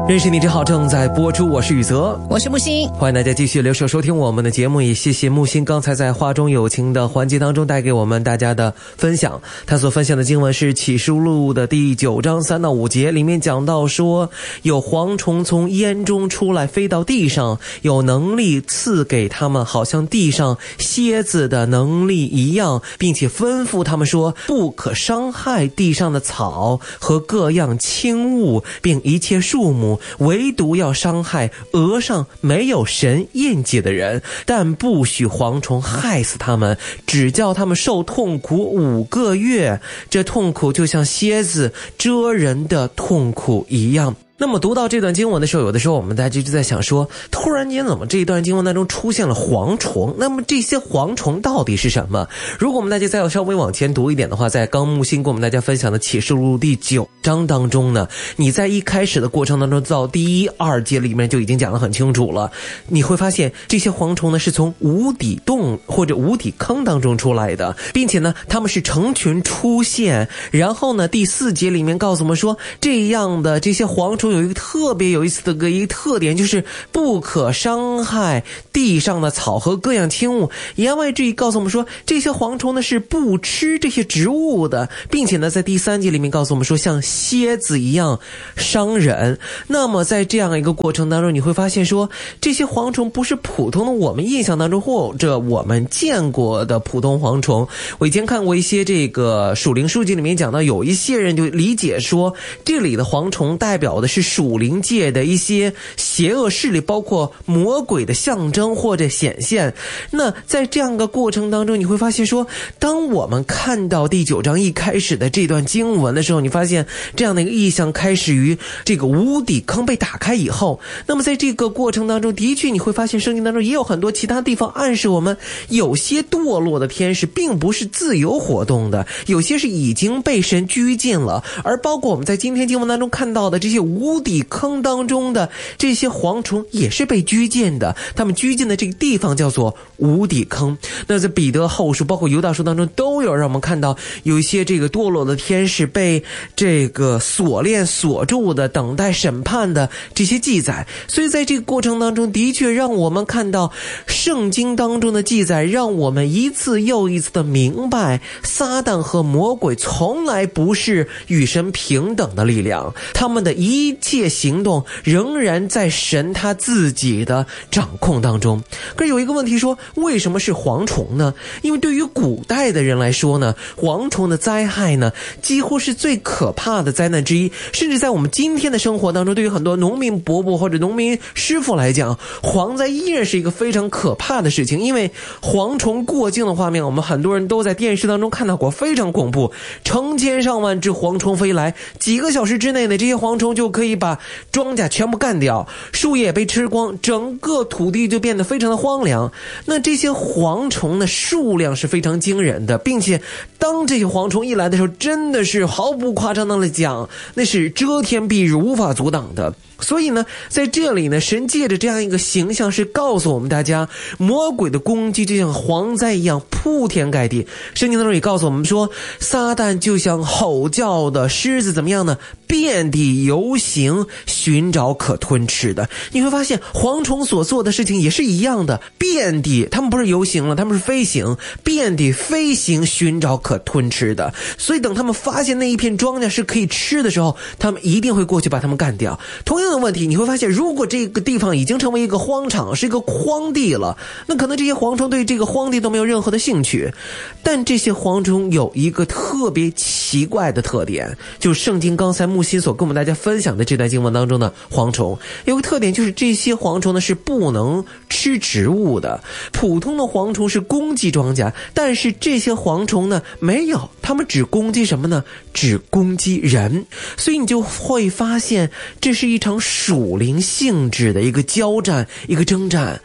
认识你真好正在播出，我是宇泽， 我是木星， 欢迎大家继续留守收听我们的节目，也谢谢木星刚才在话中有情的环节当中带给我们大家的分享。他所分享的经文是启示录的第9章3到5节，里面讲到说，有蝗虫从烟中出来飞到地上，有能力赐给他们，好像地上蝎子的能力一样，并且吩咐他们说，不可伤害地上的草和各样轻物，并一切树木，唯独要伤害额上没有神印记的人，但不许蝗虫害死他们，只叫他们受痛苦5个月，这痛苦就像蝎子蛰人的痛苦一样。那么读到这段经文的时候，有的时候我们大家就在想说，突然间怎么这一段经文当中出现了蝗虫？那么这些蝗虫到底是什么？如果我们大家再要稍微往前读一点的话，在刚木星跟我们大家分享的启示录第9章当中呢，你在一开始的过程当中到第1、2节里面就已经讲得很清楚了。你会发现这些蝗虫呢是从无底洞或者无底坑当中出来的，并且呢他们是成群出现。然后呢第4节里面告诉我们说，这样的这些蝗虫有一个特别有意思的一个特点，就是不可伤害地上的草和各样轻物。言外之意告诉我们说，这些蝗虫呢是不吃这些植物的，并且呢在第3节里面告诉我们说，像蝎子一样伤人。那么在这样一个过程当中，你会发现说，这些蝗虫不是普通的我们印象当中或者我们见过的普通蝗虫。我以前看过一些这个属灵书籍里面讲到，有一些人就理解说，这里的蝗虫代表的是属灵界的一些邪恶势力，包括魔鬼的象征或者显现。那在这样一个过程当中，你会发现说，当我们看到第9章一开始的这段经文的时候，你发现这样的一个意象开始于这个无底坑被打开以后。那么在这个过程当中，的确你会发现圣经当中也有很多其他地方暗示我们，有些堕落的天使并不是自由活动的，有些是已经被神拘禁了。而包括我们在今天经文当中看到的这些无底坑当中的这些蝗虫也是被拘禁的，他们拘禁的这个地方叫做无底坑。那在彼得后书包括犹大书当中都有让我们看到有一些这个堕落的天使被这个锁链锁住的，等待审判的这些记载。所以在这个过程当中，的确让我们看到圣经当中的记载，让我们一次又一次的明白，撒旦和魔鬼从来不是与神平等的力量，他们的一切行动仍然在神他自己的掌控当中。可是有一个问题说，为什么是蝗虫呢？因为对于古代的人来说呢，蝗虫的灾害呢几乎是最可怕的灾难之一。甚至在我们今天的生活当中，对于很多农民伯伯或者农民师傅来讲，蝗灾依然是一个非常可怕的事情。因为蝗虫过境的画面，我们很多人都在电视当中看到过，非常恐怖，成千上万只蝗虫飞来，几个小时之内呢，这些蝗虫就可以把庄稼全部干掉，树叶被吃光，整个土地就变得非常的荒凉。那这些蝗虫的数量是非常惊人的，并且当这些蝗虫一来的时候，真的是毫不夸张的讲，那是遮天蔽日，无法阻挡的。所以呢，在这里呢，神借着这样一个形象是告诉我们大家，魔鬼的攻击就像蝗灾一样铺天盖地。圣经当中也告诉我们说，撒旦就像吼叫的狮子，怎么样呢？遍地游行，寻找可吞吃的。你会发现蝗虫所做的事情也是一样的，遍地，他们不是游行了，他们是飞行，遍地飞行，寻找可吞吃的。所以等他们发现那一片庄稼是可以吃的时候，他们一定会过去把他们干掉。同样的问题，你会发现，如果这个地方已经成为一个荒场，是一个荒地了，那可能这些蝗虫对这个荒地都没有任何的兴趣。但这些蝗虫有一个特别奇怪的特点，就是圣经刚才木心所跟我们大家分享的这段经文当中的蝗虫有个特点，就是这些蝗虫呢是不能吃植物的。普通的蝗虫是攻击庄稼，但是这些蝗虫呢没有，他们只攻击什么呢？只攻击人。所以你就会发现，这是一场属灵性质的一个交战，一个征战。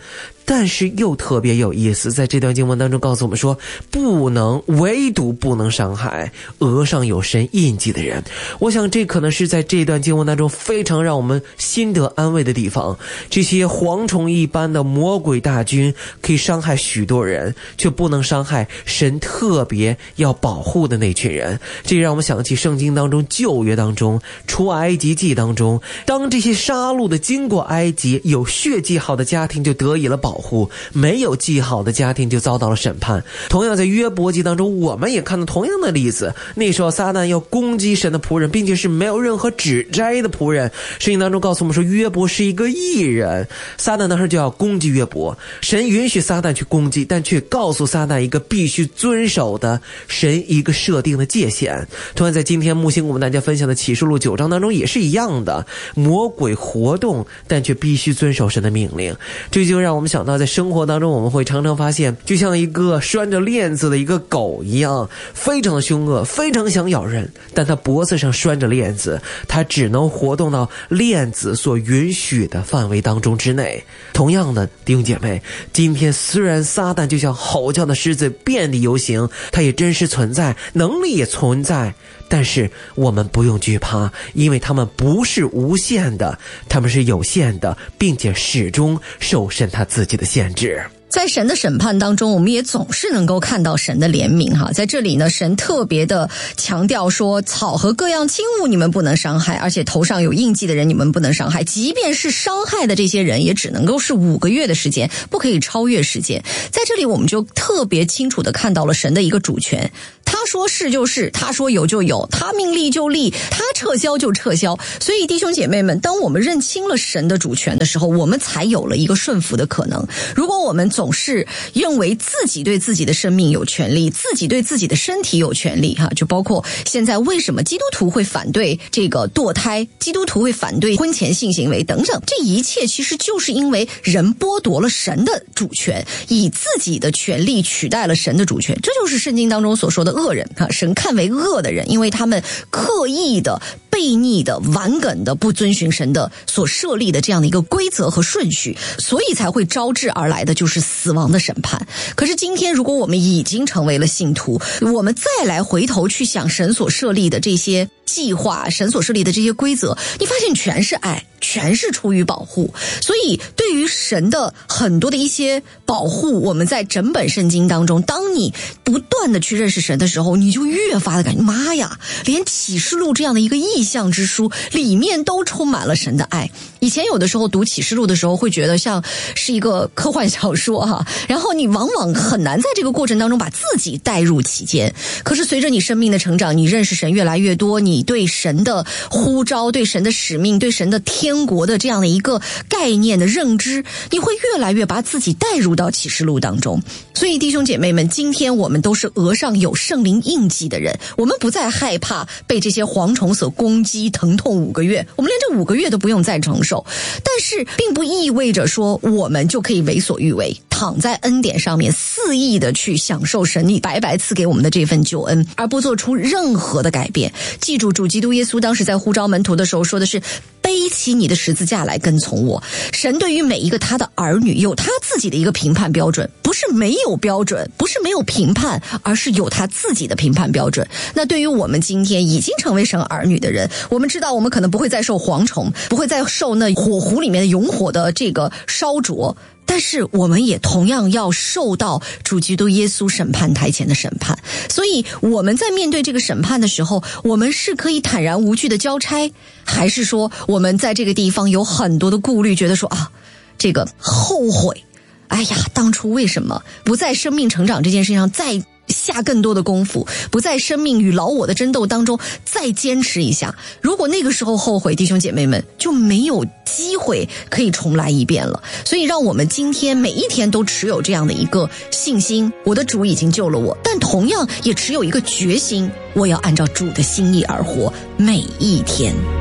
但是又特别有意思，在这段经文当中告诉我们说，唯独不能伤害额上有神印记的人。我想这可能是在这段经文当中非常让我们心得安慰的地方。这些蝗虫一般的魔鬼大军可以伤害许多人，却不能伤害神特别要保护的那群人。这让我们想起圣经当中旧约当中出埃及记当中，当这些杀戮的经过埃及，有血记号的家庭就得以了保护，没有记号的家庭就遭到了审判。同样在约伯记当中，我们也看到同样的例子，那时候撒旦要攻击神的仆人，并且是没有任何指摘的仆人。圣经当中告诉我们说，约伯是一个义人，撒旦当时就要攻击约伯，神允许撒旦去攻击，但却告诉撒旦一个必须遵守的神一个设定的界限。同样在今天木星我们大家分享的启示录9章当中也是一样的，魔鬼活动，但却必须遵守神的命令。这就让我们想到在生活当中，我们会常常发现，就像一个拴着链子的一个狗一样，非常的凶恶，非常想咬人，但它脖子上拴着链子，它只能活动到链子所允许的范围当中之内。同样的弟兄姐妹，今天虽然撒旦就像吼叫的狮子遍地游行，它也真实存在，能力也存在，但是我们不用惧怕，因为他们不是无限的，他们是有限的，并且始终受神他自己的限制。 在神的审判当中，我们也总是能够看到神的怜悯哈。在这里呢，神特别的强调说，草和各样轻物你们不能伤害，而且头上有印记的人你们不能伤害，即便是伤害的这些人也只能够是5个月的时间，不可以超越时间。在这里我们就特别清楚的看到了神的一个主权，他说是就是，他说有就有，他命立就立，他撤销就撤销。所以弟兄姐妹们，当我们认清了神的主权的时候，我们才有了一个顺服的可能。如果我们总是认为自己对自己的生命有权利，自己对自己的身体有权利哈，就包括现在为什么基督徒会反对这个堕胎，基督徒会反对婚前性行为等等，这一切其实就是因为人剥夺了神的主权，以自己的权利取代了神的主权。这就是圣经当中所说的恶人哈，神看为恶的人，因为他们刻意的悖逆的顽梗的不遵循神的所设立的这样的一个规则和顺序，所以才会招致而来的就是死亡的审判。可是今天如果我们已经成为了信徒，我们再来回头去想神所设立的这些计划，神所设立的这些规则，你发现全是爱，全是出于保护。所以对于神的很多的一些保护，我们在整本圣经当中，当你不断的去认识神的时候，你就越发的感觉，妈呀，连启示录这样的一个意象之书里面都充满了神的爱。以前有的时候读启示录的时候会觉得像是一个科幻小说哈，然后你往往很难在这个过程当中把自己带入其间。可是随着你生命的成长，你认识神越来越多，你对神的呼召，对神的使命，对神的天国的这样的一个概念的认知，你会越来越把自己带入到启示录当中。所以弟兄姐妹们，今天我们都是额上有圣灵印记的人，我们不再害怕被这些蝗虫所攻击疼痛5个月，我们连这5个月都不用再承受。但是并不意味着说我们就可以为所欲为，躺在恩典上面肆意的去享受神你白白赐给我们的这份救恩，而不做出任何的改变。记住，主基督耶稣当时在呼召门徒的时候说的是，背起你的十字架来跟从我。神对于每一个他的儿女有他自己的一个评判标准，不是没有标准，不是没有评判，而是有他自己的评判标准。那对于我们今天已经成为神儿女的人，我们知道我们可能不会再受蝗虫，不会再受那火湖里面的永火的这个烧灼，但是我们也同样要受到主基督耶稣审判台前的审判。所以我们在面对这个审判的时候，我们是可以坦然无惧的交差，还是说我们在这个地方有很多的顾虑，觉得说啊，这个后悔，哎呀，当初为什么不在生命成长这件事情上再下更多的功夫，不在生命与老我的争斗当中再坚持一下？如果那个时候后悔，弟兄姐妹们就没有机会可以重来一遍了。所以让我们今天每一天都持有这样的一个信心，我的主已经救了我，但同样也持有一个决心，我要按照主的心意而活每一天。